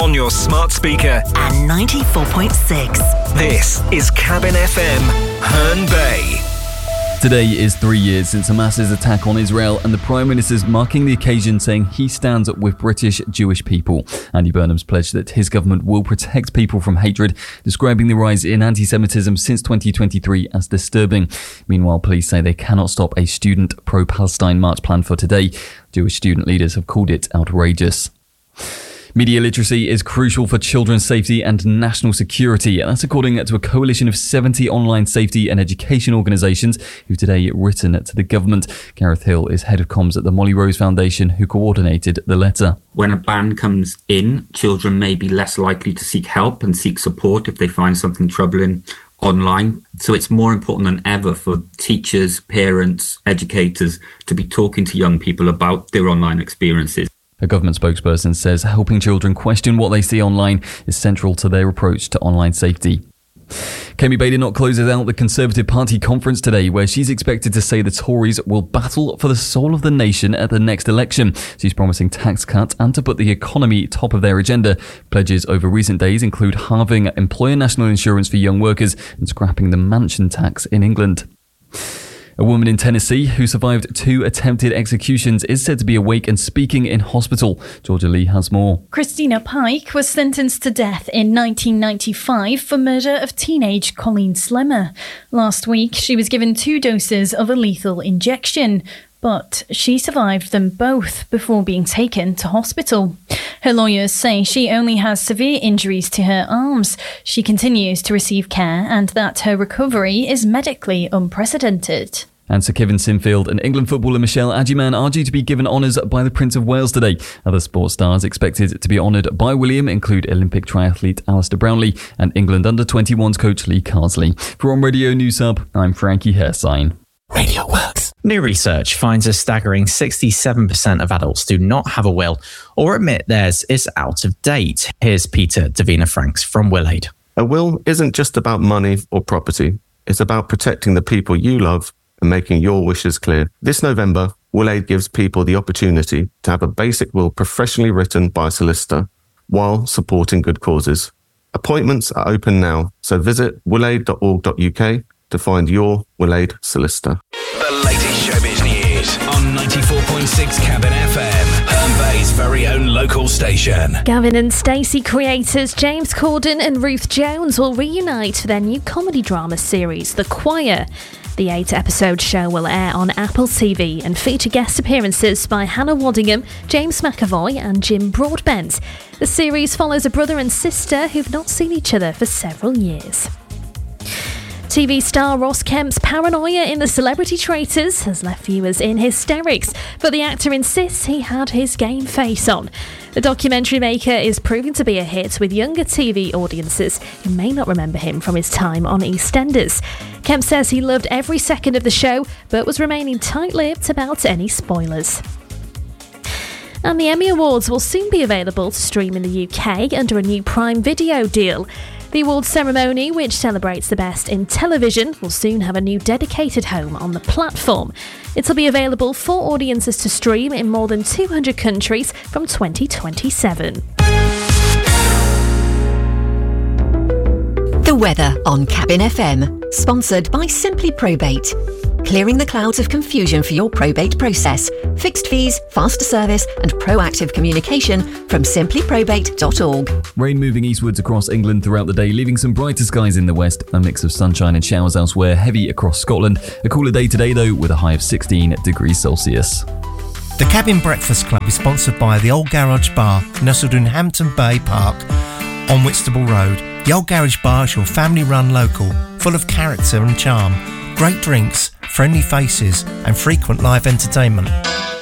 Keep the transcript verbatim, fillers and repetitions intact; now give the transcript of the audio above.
on your smart speaker and ninety-four point six. This is Cabin F M, Herne Bay. Today is three years since Hamas's attack on Israel, and the Prime Minister's marking the occasion, saying he stands with British Jewish people. Andy Burnham's pledged that his government will protect people from hatred, describing the rise in anti-Semitism since twenty twenty-three as disturbing. Meanwhile, police say they cannot stop a student pro-Palestine march planned for today. Jewish student leaders have called it outrageous. Media literacy is crucial for children's safety and national security. That's according to a coalition of seventy online safety and education organisations who've today written to the government. Gareth Hill is head of comms at the Molly Rose Foundation, who coordinated the letter. When a ban comes in, children may be less likely to seek help and seek support if they find something troubling online. So it's more important than ever for teachers, parents, educators to be talking to young people about their online experiences. A government spokesperson says helping children question what they see online is central to their approach to online safety. Kemi Badenoch closes out the Conservative Party conference today, where she's expected to say the Tories will battle for the soul of the nation at the next election. She's promising tax cuts and to put the economy top of their agenda. Pledges over recent days include halving employer national insurance for young workers and scrapping the mansion tax in England. A woman in Tennessee who survived two attempted executions is said to be awake and speaking in hospital. Georgia Lee has more. Christina Pike was sentenced to death in nineteen ninety-five for murder of teenage Colleen Slemmer. Last week, she was given two doses of a lethal injection, but she survived them both before being taken to hospital. Her lawyers say she only has severe injuries to her arms. She continues to receive care and that her recovery is medically unprecedented. And Sir Kevin Sinfield and England footballer Michelle Adjeman are due to be given honours by the Prince of Wales today. Other sports stars expected to be honoured by William include Olympic triathlete Alistair Brownlee and England under twenty-ones coach Lee Carsley. For On Radio News Hub, I'm Frankie Hersign. Radio Works. New research finds a staggering sixty-seven percent of adults do not have a will or admit theirs is out of date. Here's Peter Davina-Franks from WillAid. A will isn't just about money or property. It's about protecting the people you love and making your wishes clear. This November, WillAid gives people the opportunity to have a basic will professionally written by a solicitor while supporting good causes. Appointments are open now, so visit willaid dot org dot U K to find your WillAid solicitor. The latest showbiz news on ninety-four point six Cabin F M, Herne Bay's very own local station. Gavin and Stacey creators James Corden and Ruth Jones will reunite for their new comedy drama series, The Choir. The eight-episode show will air on Apple T V and feature guest appearances by Hannah Waddingham, James McAvoy and Jim Broadbent. The series follows a brother and sister who've not seen each other for several years. T V star Ross Kemp's paranoia in The Celebrity Traitors has left viewers in hysterics, but the actor insists he had his game face on. The documentary maker is proving to be a hit with younger T V audiences who may not remember him from his time on EastEnders. Kemp says he loved every second of the show, but was remaining tight-lipped about any spoilers. And the Emmy Awards will soon be available to stream in the U K under a new Prime Video deal. The awards ceremony, which celebrates the best in television, will soon have a new dedicated home on the platform. It'll be available for audiences to stream in more than two hundred countries from twenty twenty-seven. The weather on Cabin F M, sponsored by Simply Probate. Clearing the clouds of confusion for your probate process. Fixed fees, faster service and proactive communication from simply probate dot org. Rain moving eastwards across England throughout the day, leaving some brighter skies in the west. A mix of sunshine and showers elsewhere, heavy across Scotland. A cooler day today though, with a high of sixteen degrees Celsius. The Cabin Breakfast Club is sponsored by the Old Garage Bar, nestled in Hampton Bay Park on Whitstable Road. The Old Garage Bar is your family-run local, full of character and charm. Great drinks, friendly faces and frequent live entertainment.